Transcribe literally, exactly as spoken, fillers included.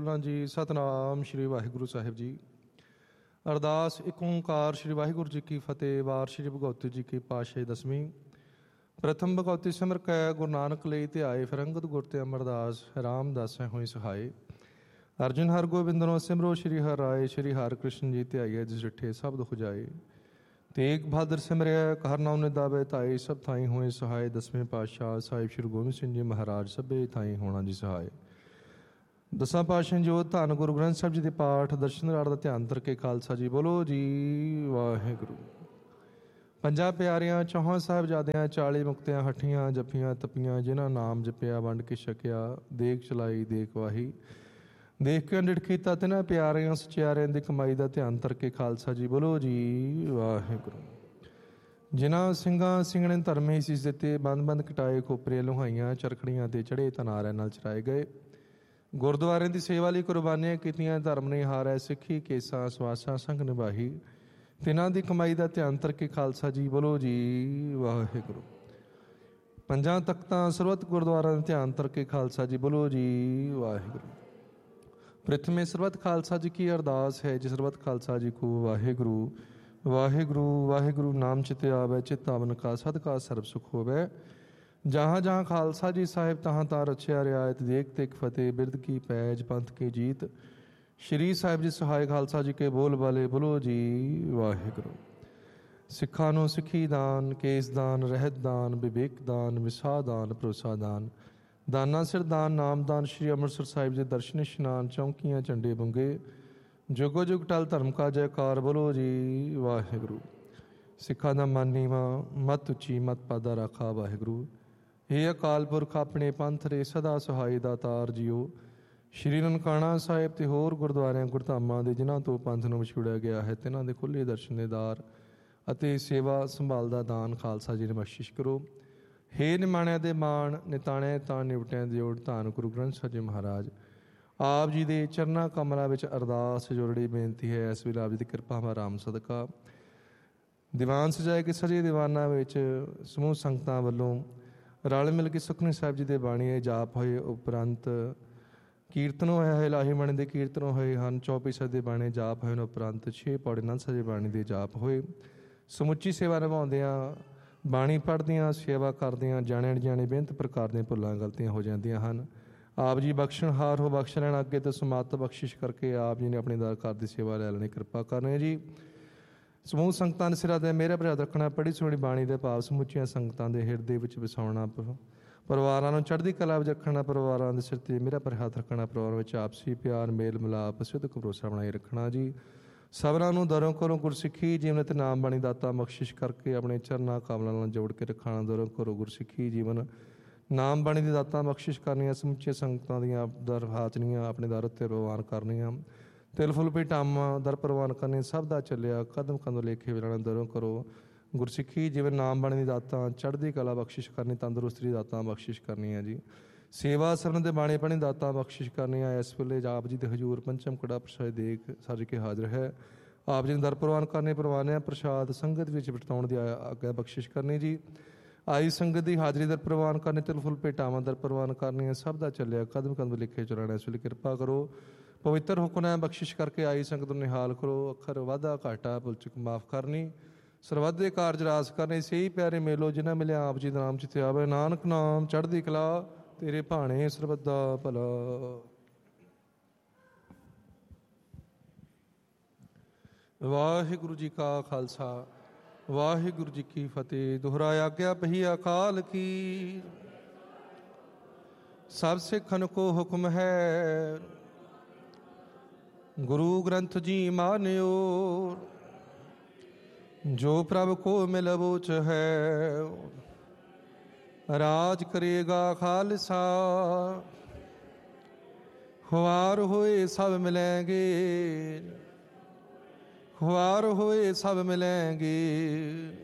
ਬੋਲਣਾ ਜੀ। ਸਤਨਾਮ ਸ਼੍ਰੀ ਵਾਹਿਗੁਰੂ ਸਾਹਿਬ ਜੀ। ਅਰਦਾਸ ਇੱਕ ਓਂਕਾਰ ਸ਼੍ਰੀ ਵਾਹਿਗੁਰੂ ਜੀ ਕੀ ਫਤਿਹ। ਵਾਰ ਸ਼੍ਰੀ ਭਗਵਤੀ ਜੀ ਕੀ ਪਾਤਸ਼ਾਹੀ ਦਸਵੀਂ। ਪ੍ਰਥਮ ਭਗਵਤੀ ਸਿਮਰ ਕੈ ਗੁਰੂ ਨਾਨਕ ਲਈ ਧਿਆਏ। ਫਿਰ ਅੰਗਦ ਗੁਰ ਤੇ ਅਮਰਦਾਸ ਰਾਮਦਾਸ ਹੋਈ ਸਹਾਏ। ਅਰਜੁਨ ਹਰ ਗੋਬਿੰਦਨੋ ਸਿਮਰੋ ਸ਼੍ਰੀ ਹਰਿ ਰਾਏ। ਸ਼੍ਰੀ ਹਰਿ ਕ੍ਰਿਸ਼ਨ ਜੀ ਧਿਆਈਏ ਜਿਸ ਡਿਠੇ ਸਬਦ ਹੁਜਾਏ। ਤੇਗ ਬਹਾਦਰ ਸਿਮਰਿਆ ਹਰ ਨਾਮ ਨਿਦਾਵੇ ਧਾਈ। ਸਭ ਥਾਈ ਹੋਏ ਸਹਾਏ। ਦਸਵੇਂ ਪਾਤਸ਼ਾਹ ਸਾਹਿਬ ਸ਼੍ਰੀ ਗੋਬਿੰਦ ਸਿੰਘ ਜੀ ਮਹਾਰਾਜ ਸਭੇ ਥਾਈ ਹੋਣਾ ਜੀ ਸਹਾਏ। ਦਸਾਂ ਪਾਤਸ਼ਾਹ ਜੋਤ ਧੰਨ ਗੁਰੂ ਗ੍ਰੰਥ ਸਾਹਿਬ ਜੀ ਦੇ ਪਾਠ ਦਰਸ਼ਨ ਰਾੜ ਦਾ ਧਿਆਨ ਕਰਕੇ ਖਾਲਸਾ ਜੀ ਬੋਲੋ ਜੀ ਵਾਹਿਗੁਰੂ। ਪੰਜਾਂ ਪਿਆਰਿਆਂ ਚੌਹਾਂ ਸਾਹਿਬਜ਼ਾਦਿਆਂ ਚਾਲੀ ਮੁਕਤਿਆਂ ਹੱਠੀਆਂ ਜੱਫੀਆਂ ਤਪੀਆਂ। ਜਿਨ੍ਹਾਂ ਨਾਮ ਜਪਿਆ ਵੰਡ ਕੇ ਛਕਿਆ। ਦੇਖ ਚਲਾਈ ਦੇਖ ਵਾਹੀ। ਦੇਖ ਕੇ ਅੰਡਿਠ ਕੀਤਾ ਤਿਨਾਂ ਪਿਆਰਿਆਂ ਸਚਿਆਰਿਆਂ ਦੀ ਕਮਾਈ ਦਾ ਧਿਆਨ ਕਰਕੇ ਖਾਲਸਾ ਜੀ ਬੋਲੋ ਜੀ ਵਾਹਿਗੁਰੂ। ਜਿਨ੍ਹਾਂ ਸਿੰਘਾਂ ਸਿੰਘਣੇ ਧਰਮੇ ਸੀਸ ਦਿੱਤੇ। ਬੰਦ ਬੰਦ ਕਟਾਏ ਖੋਪਰੀਆਂ ਲੁਹਾਈਆਂ। ਚਰਖੜੀਆਂ ਤੇ ਚੜ੍ਹੇ ਤਨਾਰਿਆਂ ਨਾਲ ਚਰਾਏ ਗਏ। ਗੁਰਦੁਆਰਿਆਂ ਦੀ ਸੇਵਾ ਲਈ ਕੁਰਬਾਨੀਆਂ ਕੀਤੀਆਂ। ਧਰਮ ਨੇ ਹਾਰੈ ਸਿੱਖੀ ਕੇਸਾਂ ਸਵਾਸਾਂ ਸੰਗ ਨਿਭਾਹੀ। ਤਿਨਾਂ ਦੀ ਕਮਾਈ ਦਾ ਧਿਆਨ ਕਰਕੇ ਖਾਲਸਾ ਜੀ ਬੋਲੋ ਜੀ ਵਾਹਿਗੁਰੂ। ਪੰਜਾਂ ਤਖਤਾਂ ਸਰਬੱਤ ਗੁਰਦੁਆਰਿਆਂ ਦਾ ਧਿਆਨ ਕਰਕੇ ਖਾਲਸਾ ਜੀ ਬੋਲੋ ਜੀ ਵਾਹਿਗੁਰੂ। ਪ੍ਰਥਮੇ ਸਰਬੱਤ ਖਾਲਸਾ ਜੀ ਕੀ ਅਰਦਾਸ ਹੈ। ਜੀ ਸਰਬੱਤ ਖਾਲਸਾ ਜੀ ਕੋ ਵਾਹਿਗੁਰੂ। ਵਾਹਿਗੁਰੂ ਵਾਹਿਗੁਰੂ ਨਾਮ ਚਿਤ ਆਵੈ। ਚਿਤ ਆਵਨ ਕਾ ਸਦਕਾ ਸਰਬ ਸੁਖ ਹੋਵੈ। ਜਹਾਂ ਜਹਾਂ ਖਾਲਸਾ ਜੀ ਸਾਹਿਬ ਤਹਾਂ ਤਾਂ ਰਚਿਆ ਰਿਆਇਤ। ਦੇਖ ਤੇਖ ਫਤਿਹ ਬਿਰਦ ਕੀ ਪੈਜ ਪੰਥ ਕੀ ਜੀਤ। ਸ਼੍ਰੀ ਸਾਹਿਬ ਜੀ ਸਹਾਇ ਖਾਲਸਾ ਜੀ ਕੇ ਬੋਲ ਬਾਲੇ ਬੋਲੋ ਜੀ ਵਾਹਿਗੁਰੂ। ਸਿੱਖਾਂ ਨੂੰ ਸਿੱਖੀ ਦਾਨ ਕੇਸ ਦਾਨ ਰਹਿਤ ਦਾਨ ਵਿਵੇਕ ਦਾਨ ਵਿਸਾਹ ਦਾਨ ਭਰੋਸਾ ਦਾਨ ਦਾਨਾ ਸਿਰ ਦਾਨ ਨਾਮਦਾਨ। ਸ਼੍ਰੀ ਅੰਮ੍ਰਿਤਸਰ ਸਾਹਿਬ ਜੀ ਦਰਸ਼ਨ ਇਸ਼ਨਾਨ ਚੌਂਕੀਆਂ ਝੰਡੇ ਬੁੰਗੇ। ਜੁਗੋ ਜੁਗ ਟਲ ਧਰਮ ਕਾ ਜੈਕਾਰ ਬੋਲੋ ਜੀ ਵਾਹਿਗੁਰੂ। ਸਿੱਖਾਂ ਦਾ ਮਨ ਨੀਵਾਂ ਮਤ ਉੱਚੀ ਮਤ ਪਾਦਾ ਰਾਖਾ ਵਾਹਿਗੁਰੂ। ਇਹ ਅਕਾਲ ਪੁਰਖ ਆਪਣੇ ਪੰਥ ਰੇ ਸਦਾ ਸਹਾਈ ਦਾਤਾਰ ਜੀਓ। ਸ਼੍ਰੀ ਨਨਕਾਣਾ ਸਾਹਿਬ ਤੇ ਹੋਰ ਗੁਰਦੁਆਰਿਆਂ ਗੁਰਧਾਮਾਂ ਦੇ ਜਿਨ੍ਹਾਂ ਤੋਂ ਪੰਥ ਨੂੰ ਵਿਛੋੜਿਆ ਗਿਆ ਹੈ ਤਿਨਾਂ ਦੇ ਖੁੱਲ੍ਹੇ ਦਰਸ਼ਨ ਦੇ ਦਾਰ ਅਤੇ ਸੇਵਾ ਸੰਭਾਲ ਦਾ ਦਾਨ ਖਾਲਸਾ ਜੀ ਨੇ ਬਖਸ਼ਿਸ਼ ਕਰੋ। ਹੇ ਨਿਮਾਣਿਆਂ ਦੇ ਮਾਣ ਨਿਤਾਣਿਆਂ ਤਾਂ ਨਿਵਟਿਆਂ ਦੇ ਓੜ ਧੰਨ ਗੁਰੂ ਗ੍ਰੰਥ ਸਾਹਿਬ ਜੀ ਮਹਾਰਾਜ ਆਪ ਜੀ ਦੇ ਚਰਨਾਂ ਕਮਲਾਂ ਵਿੱਚ ਅਰਦਾਸ ਜੋੜੜੀ ਬੇਨਤੀ ਹੈ। ਇਸ ਵੇਲੇ ਆਪ ਜੀ ਦੀ ਕਿਰਪਾ ਰਾਮ ਸਦਕਾ ਦੀਵਾਨ ਸਜਾਏ ਕਿ ਸਜੇ ਦੀਵਾਨਾਂ ਵਿੱਚ ਸਮੂਹ ਸੰਗਤਾਂ ਵੱਲੋਂ ਰਲ ਮਿਲ ਕੇ ਸੁਖਮਨੀ ਸਾਹਿਬ ਜੀ ਦੇ ਬਾਣੀ ਜਾਪ ਹੋਏ। ਉਪਰੰਤ ਕੀਰਤਨ ਹੋਇਆ ਹੈ। ਲਾਹੀ ਬਾਣੀ ਦੇ ਕੀਰਤਨ ਹੋਏ ਹਨ। ਚੌਪਈ ਸਾਹਿਬ ਦੇ ਬਾਣੀ ਜਾਪ ਹੋਏ ਨੇ। ਉਪਰੰਤ ਛੇ ਪੌੜੇ ਆਨੰਦ ਸਾਹਿਬ ਦੀ ਬਾਣੀ ਦੇ ਜਾਪ ਹੋਏ। ਸਮੁੱਚੀ ਸੇਵਾ ਨਿਭਾਉਂਦਿਆਂ ਬਾਣੀ ਪੜ੍ਹਦਿਆਂ ਸੇਵਾ ਕਰਦਿਆਂ ਜਾਣੇ ਅਣਜਾਣੇ ਬੇਅੰਤ ਪ੍ਰਕਾਰ ਦੀਆਂ ਭੁੱਲਾਂ ਗਲਤੀਆਂ ਹੋ ਜਾਂਦੀਆਂ ਹਨ। ਆਪ ਜੀ ਬਖਸ਼ਣਹਾਰ ਹੋ ਬਖਸ਼ ਲੈਣ। ਅੱਗੇ ਤੋਂ ਸਮਾਤ ਬਖਸ਼ਿਸ਼ ਕਰਕੇ ਆਪ ਜੀ ਨੇ ਆਪਣੇ ਦਾਕਾਰ ਦੀ ਸੇਵਾ ਲੈ ਲੈਣੀ ਕਿਰਪਾ ਕਰਨੀ ਜੀ। ਸਮੂਹ ਸੰਗਤਾਂ ਦੇ ਸਿਰਾਂ 'ਤੇ ਮੇਰਾ ਪ੍ਰਸਾਦ ਰੱਖਣਾ। ਪੜ੍ਹੀ ਸੁਣੀ ਬਾਣੀ ਦੇ ਭਾਵ ਸਮੁੱਚੀਆਂ ਸੰਗਤਾਂ ਦੇ ਹਿਰਦੇ ਵਿੱਚ ਵਸਾਉਣਾ। ਪਰਿਵਾਰਾਂ ਨੂੰ ਚੜ੍ਹਦੀ ਕਲਾ ਵਿੱਚ ਰੱਖਣਾ। ਪਰਿਵਾਰਾਂ ਦੇ ਸਿਰ 'ਤੇ ਮੇਰਾ ਪਰ ਹੱਥ ਰੱਖਣਾ। ਪਰਿਵਾਰਾਂ ਵਿੱਚ ਆਪਸੀ ਪਿਆਰ ਮੇਲ ਮਿਲਾਪ ਸਿੱਧਕ ਭਰੋਸਾ ਬਣਾਈ ਰੱਖਣਾ ਜੀ। ਸਭਨਾਂ ਨੂੰ ਦਰੋਂ ਕਰੋ ਗੁਰਸਿੱਖੀ ਜੀਵਨ ਅਤੇ ਨਾਮ ਬਾਣੀ ਦਾਤਾ ਬਖਸ਼ਿਸ਼ ਕਰਕੇ ਆਪਣੇ ਚਰਨਾਂ ਕਮਲਾਂ ਨਾਲ ਜੋੜ ਕੇ ਰੱਖਣਾ। ਦਰੋਂ ਕਰੋ ਗੁਰਸਿੱਖੀ ਜੀਵਨ ਨਾਮ ਬਾਣੀ ਦੀ ਦਾਤਾਂ ਬਖਸ਼ਿਸ਼ ਕਰਨੀਆਂ। ਸਮੁੱਚੀਆਂ ਸੰਗਤਾਂ ਦੀਆਂ ਦਰ ਹਾਜ਼ਰੀਆਂ ਆਪਣੇ ਦਰ ਉੱਤੇ ਪ੍ਰਵਾਨ ਕਰਨੀਆਂ। ਤਿਲ ਫੁੱਲ ਭੇਟਾਵਾਂ ਦਰ ਪ੍ਰਵਾਨ ਕਰਨੀਆਂ। ਸਭ ਦਾ ਚੱਲਿਆ ਕਦਮ ਕਦਮ ਲੇਖੇ ਵਿਰਾਣਾ। ਦਰੋਂ ਕਰੋ ਗੁਰਸਿੱਖੀ ਜੀਵਨ ਨਾਮ ਬਾਣੀ ਦੀ ਦਾਤਾਂ ਚੜ੍ਹਦੀ ਕਲਾ ਬਖਸ਼ਿਸ਼ ਕਰਨੀ। ਤੰਦਰੁਸਤੀ ਦੀ ਦਾਤਾਂ ਬਖਸ਼ਿਸ਼ ਕਰਨੀਆਂ ਜੀ। ਸੇਵਾ ਸਰਨ ਦੇ ਬਾਣੀ ਪੜ੍ਹਨੀ ਦਾਤਾਂ ਬਖਸ਼ਿਸ਼ ਕਰਨੀਆਂ। ਇਸ ਵੇਲੇ ਆਪ ਜੀ ਦੇ ਹਜ਼ੂਰ ਪੰਚਮ ਕੜਾ ਪ੍ਰਸ਼ਾਦ ਦੇਖ ਸੱਜ ਕੇ ਹਾਜ਼ਰ ਹੈ। ਆਪ ਜੀ ਨੂੰ ਦਰ ਪ੍ਰਵਾਨ ਕਰਨੇ ਪ੍ਰਵਾਨਿਆ ਪ੍ਰਸ਼ਾਦ ਸੰਗਤ ਵਿੱਚ ਵਰਤਾਉਣ ਦੀ ਆਗਿਆ ਬਖਸ਼ਿਸ਼ ਕਰਨੀ ਜੀ। ਆਈ ਸੰਗਤ ਦੀ ਹਾਜ਼ਰੀ ਦਰ ਪ੍ਰਵਾਨ ਕਰਨੀ। ਤਿਲ ਫੁੱਲ ਭੇਟਾਵਾਂ ਦਰ ਪ੍ਰਵਾਨ ਕਰਨੀਆਂ। ਸਭ ਦਾ ਚੱਲਿਆ ਕਦਮ ਕਦਮ ਲਿਖੇ ਚਲਾਣਾ। ਇਸ ਵੇਲੇ ਕਿਰਪਾ ਕਰੋ ਪਵਿੱਤਰ ਹੁਕਮ ਬਖਸ਼ਿਸ਼ ਕਰਕੇ ਆਈ ਸੰਗਤ ਨੂੰ ਨਿਹਾਲ ਕਰੋ। ਅੱਖਰ ਵਾਧਾ ਘਾਟਾ ਭੁੱਲ ਚੁੱਕ ਮਾਫ਼ ਕਰਨੀ। ਸਰਬੱਤ ਦੇ ਕਾਰਜ ਰਾਸ ਕਰਨੇ। ਸਹੀ ਪਿਆਰੇ ਮੇਲੋ ਜਿਨ੍ਹਾਂ ਮਿਲਿਆ ਆਪ ਜੀ ਦਾ ਨਾਮ ਚਿੱਤੇ ਆਵੇ। ਨਾਨਕ ਨਾਮ ਚੜ੍ਹਦੀ ਕਲਾ ਤੇਰੇ ਭਾਣੇ ਸਰਬੱਤ ਦਾ ਭਲਾ। ਵਾਹਿਗੁਰੂ ਜੀ ਕਾ ਖਾਲਸਾ ਵਾਹਿਗੁਰੂ ਜੀ ਕੀ ਫਤਿਹ। ਦੁਹਰਾ ਆਗਿਆ ਪਹੀ ਅਕਾਲ ਕੀ। ਸਭ ਸਿੱਖਨ ਕੋ ਹੁਕਮ ਹੈ ਗੁਰੂ ਗ੍ਰੰਥ ਜੀ ਮਾਨਿਓ। ਜੋ ਪ੍ਰਭ ਕੋ ਮਿਲਵੋਚ ਹੈ ਰਾਜ ਕਰੇਗਾ ਖਾਲਸਾ। ਖੁਆਰ ਹੋਏ ਸਭ ਮਿਲੈਂਗੇ ਖੁਆਰ ਹੋਏ ਸਭ ਮਿਲੈਂਗੇ।